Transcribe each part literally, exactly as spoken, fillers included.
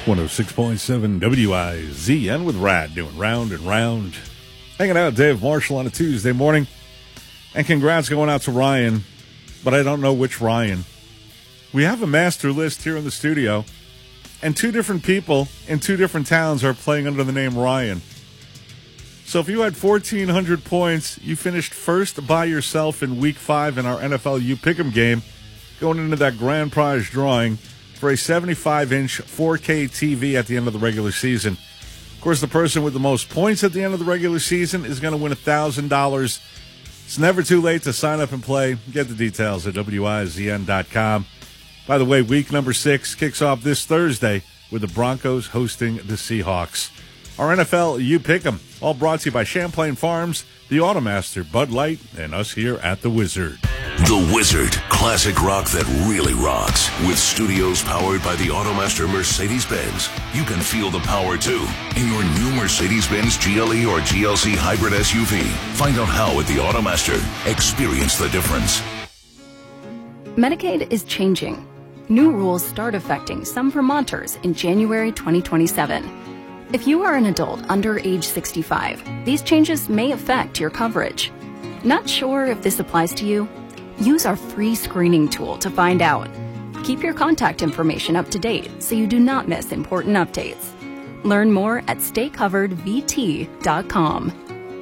one oh six point seven W I Z N with Rad doing Round and Round. Hanging out with Dave Marshall on a Tuesday morning. And congrats going out to Ryan, but I don't know which Ryan. We have a master list here in the studio, and two different people in two different towns are playing under the name Ryan. So if you had fourteen hundred points, you finished first by yourself in week five in our N F L U Pick'em game, going into that grand prize drawing for a seventy-five inch four K T V at the end of the regular season. Of course, the person with the most points at the end of the regular season is going to win one thousand dollars. It's never too late to sign up and play. Get the details at W I Z N dot com. By the way, week number six kicks off this Thursday with the Broncos hosting the Seahawks. Our N F L U Pick'em, all brought to you by Champlain Farms, the Automaster, Bud Light, and us here at The Wizard. The Wizard, classic rock that really rocks. With studios powered by the Automaster Mercedes-Benz. You can feel the power, too, in your new Mercedes-Benz G L E or G L C hybrid S U V. Find out how at the Automaster. Experience the difference. Medicaid is changing. New rules start affecting some Vermonters in January twenty twenty-seven. If you are an adult under age sixty-five, these changes may affect your coverage. Not sure if this applies to you? Use our free screening tool to find out. Keep your contact information up to date so you do not miss important updates. Learn more at stay covered v t dot com.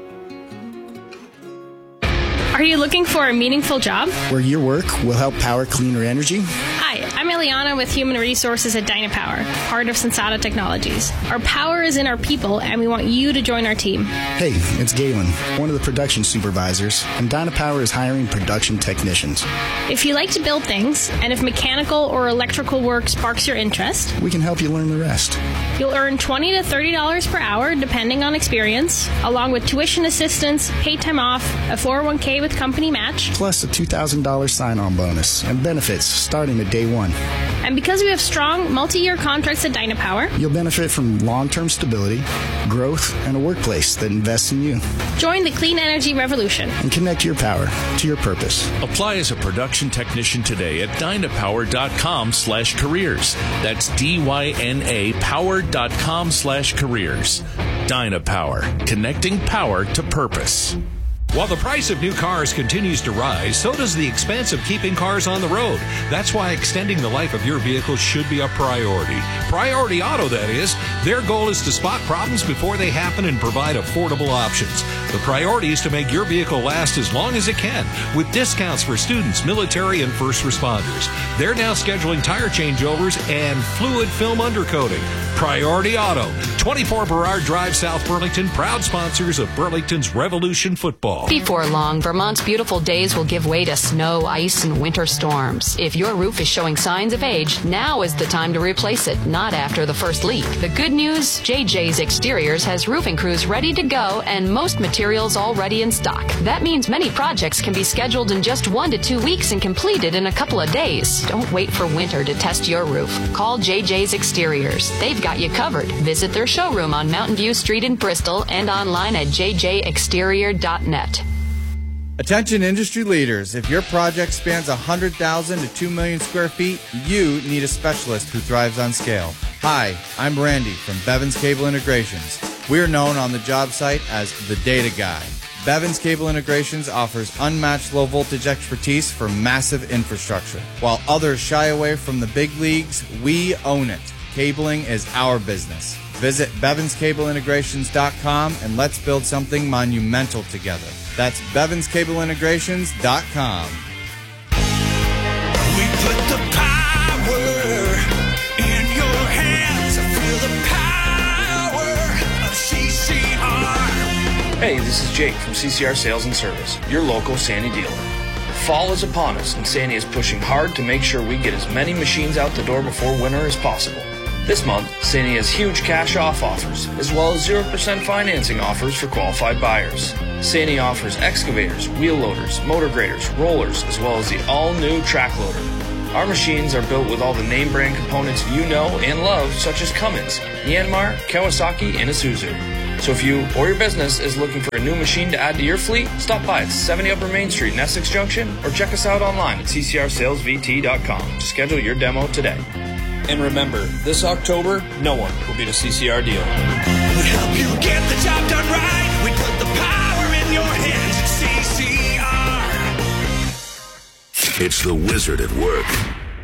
Are you looking for a meaningful job? Where your work will help power cleaner energy? Hi, I'm Eliana with Human Resources at Dynapower, part of Sensata Technologies. Our power is in our people, and we want you to join our team. Hey, it's Galen, one of the production supervisors, and Dynapower is hiring production technicians. If you like to build things, and if mechanical or electrical work sparks your interest, we can help you learn the rest. You'll earn twenty to thirty dollars per hour, depending on experience, along with tuition assistance, paid time off, a four oh one k with company match, plus a two thousand dollars sign-on bonus and benefits starting at day one. And because we have strong multi-year contracts at Dynapower, you'll benefit from long-term stability, growth, and a workplace that invests in you. Join the clean energy revolution and connect your power to your purpose. Apply as a production technician today at dynapower.com slash careers. That's D-Y-N-A power.com slash careers. Dynapower, connecting power to purpose. While the price of new cars continues to rise, so does the expense of keeping cars on the road. That's why extending the life of your vehicle should be a priority. Priority Auto, that is. Their goal is to spot problems before they happen and provide affordable options. The priority is to make your vehicle last as long as it can, with discounts for students, military, and first responders. They're now scheduling tire changeovers and fluid film undercoating. Priority Auto, twenty-four Burrard Drive, South Burlington, proud sponsors of Burlington's Revolution Football. Before long, Vermont's beautiful days will give way to snow, ice, and winter storms. If your roof is showing signs of age, now is the time to replace it, not after the first leak. The good news, J J's Exteriors has roofing crews ready to go and most materials already in stock. That means many projects can be scheduled in just one to two weeks and completed in a couple of days. Don't wait for winter to test your roof. Call J J's Exteriors. They've got you covered. Visit their showroom on Mountain View Street in Bristol and online at j j exterior dot net. Attention industry leaders, if your project spans one hundred thousand to two million square feet, you need a specialist who thrives on scale. Hi, I'm Randy from Bevins Cable Integrations. We're known on the job site as the Data Guy. Bevins Cable Integrations offers unmatched low-voltage expertise for massive infrastructure. While others shy away from the big leagues, we own it. Cabling is our business. Visit bevins cable integrations dot com and let's build something monumental together. That's bevins cable integrations dot com. We put the power in your hands. Feel the power of C C R. Hey, this is Jake from C C R Sales and Service, your local Sandy dealer. Fall is upon us, and Sandy is pushing hard to make sure we get as many machines out the door before winter as possible. This month, Sandy has huge cash-off offers, as well as zero percent financing offers for qualified buyers. Sandy offers excavators, wheel loaders, motor graders, rollers, as well as the all-new track loader. Our machines are built with all the name brand components you know and love, such as Cummins, Yanmar, Kawasaki, and Isuzu. So if you or your business is looking for a new machine to add to your fleet, stop by at seventy Upper Main Street in Essex Junction or check us out online at c c r sales v t dot com to schedule your demo today. And remember, this October, no one will beat a C C R deal. We help you get the job done right. We put the power in your hands at C C R. It's the Wizard at work.